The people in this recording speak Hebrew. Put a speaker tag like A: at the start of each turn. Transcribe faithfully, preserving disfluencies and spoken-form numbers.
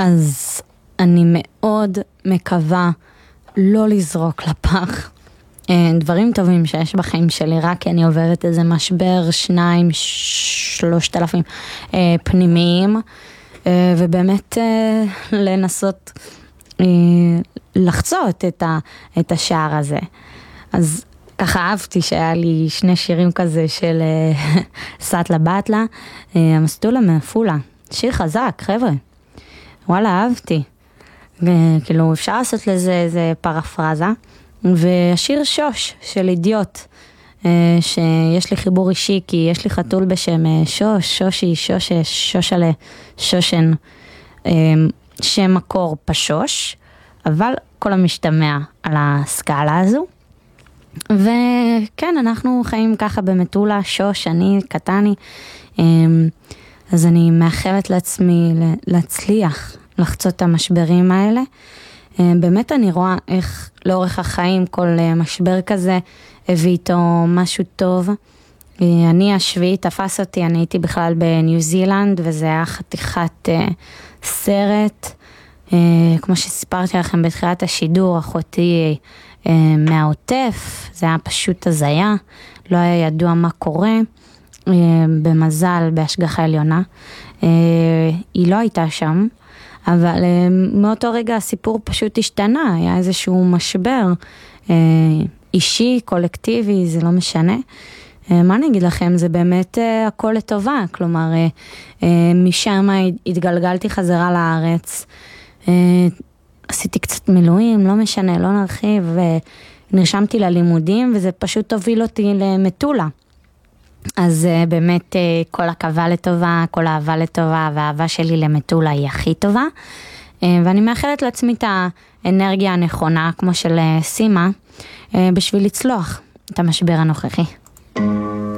A: אז אני מאוד מקווה לא לזרוק לפח דברים טובים שיש בחיים שלי, רק כי אני עוברת איזה משבר, שניים, שלושת אלפים פנימיים, ובאמת לנסות לחצות את, ה, את השער הזה. אז ככה אהבתי שהיה לי שני שירים כזה של סטלה בטלה, המסטולה מעפולה, שיר חזק, חבר'ה. וואלה, אהבתי. כאילו, אפשר לעשות לזה איזה פרפרזה. והשיר שוש של אידיוט, שיש לי חיבור אישי, כי יש לי חתול בשם שוש, שושי, שוש, שושלה, שושן, שם מקור פשוש, אבל כל המשתמע על הסקאלה הזו. וכן, אנחנו חיים ככה במטולה, שוש, אני, קטני, אז אני מאחלת לעצמי להצליח לחצות את המשברים האלה. באמת אני רואה איך לאורך החיים כל משבר כזה הביא איתו משהו טוב. אני השביעי תפס אותי, אני הייתי בכלל בניו זילנד, וזה היה חתיכת סרט, כמו שסיפרתי לכם בתחילת השידור, אחותי מהעוטף, זה היה פשוט הזיה, לא היה ידוע מה קורה, במזל, בהשגחה עליונה, היא לא הייתה שם, אבל מאותו רגע הסיפור פשוט השתנה, היה איזשהו משבר אישי, קולקטיבי, זה לא משנה. מה אני אגיד לכם, זה באמת הכל לטובה, כלומר, משם התגלגלתי חזרה לארץ, עשיתי קצת מילואים, לא משנה, לא נרחיב, ונרשמתי ללימודים, וזה פשוט הוביל אותי למטולה. אז באמת כל הקווה לטובה, כל האהבה לטובה, והאהבה שלי למטולה היא הכי טובה, ואני מאחלת לעצמי את האנרגיה הנכונה, כמו של סימה, בשביל לצלוח את המשבר הנוכחי.